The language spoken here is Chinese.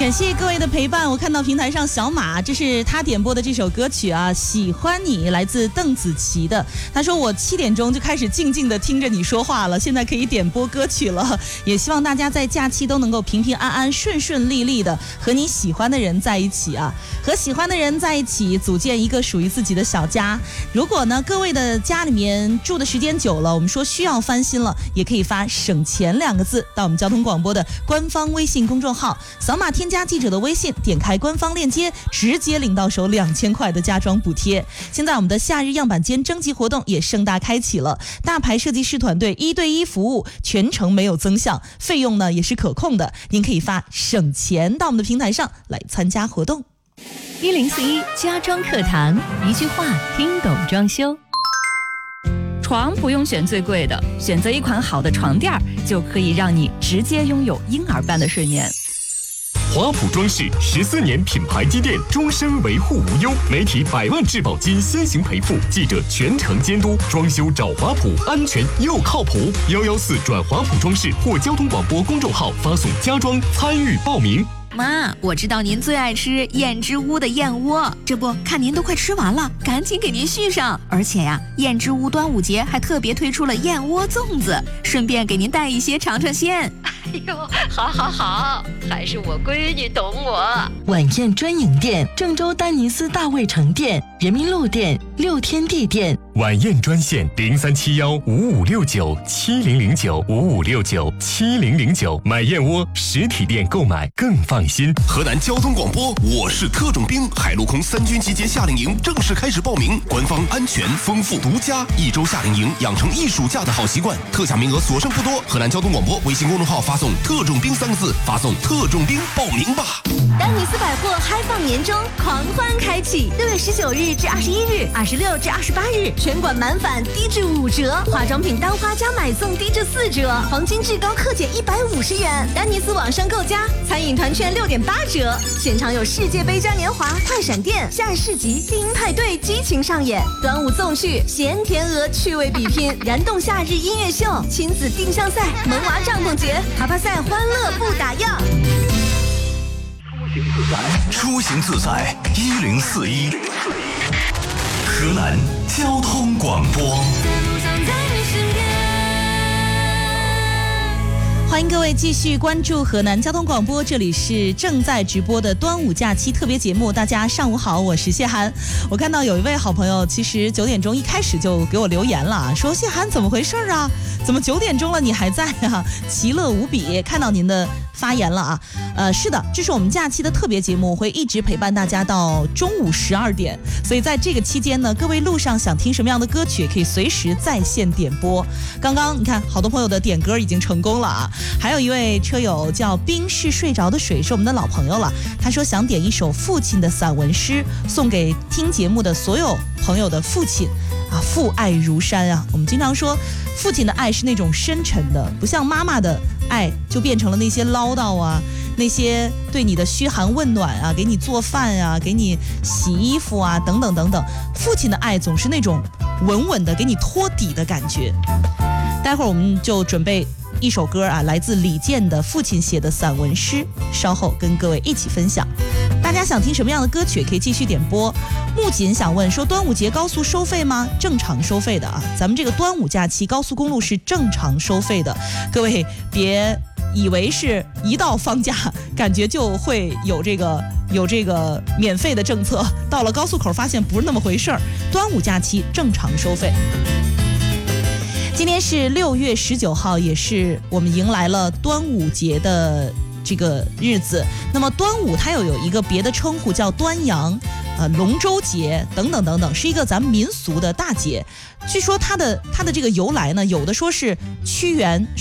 感谢各位的陪伴。我看到平台上小马，这是他点播的这首歌曲啊，喜欢你，来自邓紫棋的。他说我7点钟就开始静静的听着你说话了，现在可以点播歌曲了。也希望大家在假期都能够平平安安、顺顺利利的和你喜欢的人在一起啊，和喜欢的人在一起，组建一个属于自己的小家。如果呢各位的家里面住的时间久了，我们说需要翻新了，也可以发省钱2个字到我们交通广播的官方微信公众号，扫码添加记者的微信，点开官方链接，直接领到手2000块的家装补贴。现在我们的夏日样板间征集活动也盛大开启了，大牌设计师团队1对1服务，全程没有增项，费用呢也是可控的，您可以发省钱到我们的平台上来参加活动。 1041家装课堂，一句话听懂装修。床不用选最贵的，选择一款好的床垫就可以让你直接拥有婴儿般的睡眠。 华普装饰14年品牌积淀，终身维护无忧，媒体100万质保金先行赔付，记者全程监督，装修找华普，安全又靠谱。114转华普装饰或交通广播公众号发送家装参与报名。 妈，我知道您最爱吃燕之屋的燕窝，这不看您都快吃完了，赶紧给您续上。而且呀，燕之屋端午节还特别推出了燕窝粽子，顺便给您带一些尝尝鲜。 哎呦，好，还是我闺女懂我。 晚宴专营店：郑州丹尼斯大卫城店、人民路店、6天地店。 晚宴专线03715569700955697009，买燕窝实体店购买更放心。 河南交通广播，我是特种兵，海陆空3军集结夏令营正式开始报名，官方安全丰富独家，1周夏令营养成一暑假的好习惯，特价名额所剩不多。河南交通广播微信公众号发送特种兵3个字，发送特种兵报名吧。 丹尼斯百货嗨放年中狂欢开启，6月19日至21日，26至28日，全馆满返低至5折，化妆品单花加买送低至4折，黄金至高克减150元。丹尼斯网上购加，餐饮团券6.8折，现场有世界杯嘉年华、快闪店、夏日市集、电音派对激情上演，端午纵趣、咸甜鹅趣味比拼，燃动夏日音乐秀，亲子定向赛、萌娃帐篷节、爬爬赛，欢乐不打烊。 出行自在1041，河南交通广播。 欢迎各位继续关注河南交通广播，这里是正在直播的端午假期特别节目。大家上午好，我是谢涵。我看到有一位好朋友，其实9点钟一开始就给我留言了，说谢涵怎么回事啊？怎么9点钟了你还在啊？其乐无比，看到您的发言了啊。是的，这是我们假期的特别节目，我会一直陪伴大家到中午12点。所以在这个期间呢，各位路上想听什么样的歌曲，可以随时在线点播。刚刚你看，好多朋友的点歌已经成功了啊。还有一位车友叫冰是睡着的水，是我们的老朋友了。他说想点一首父亲的散文诗，送给听节目的所有朋友的父亲啊，父爱如山啊。我们经常说，父亲的爱是那种深沉的，不像妈妈的爱就变成了那些唠叨啊，那些对你的嘘寒问暖啊，给你做饭啊，给你洗衣服啊，等等等等。父亲的爱总是那种稳稳的给你托底的感觉。待会儿我们就准备一首歌啊，来自李健的父亲写的散文诗，稍后跟各位一起分享。大家想听什么样的歌曲可以继续点播。木槿想问说，端午节高速收费吗？正常收费的啊，咱们这个端午假期高速公路是正常收费的，各位别以为是一到放假感觉就会有这个免费的政策，到了高速口发现不是那么回事儿。端午假期正常收费。今天是6月19号，也是我们迎来了端午节的这个日子。那么端午它又有一个别的称呼叫端阳、龙舟节等等等等，是一个咱们民俗的大节。据说它的这个由来呢，有的说是屈原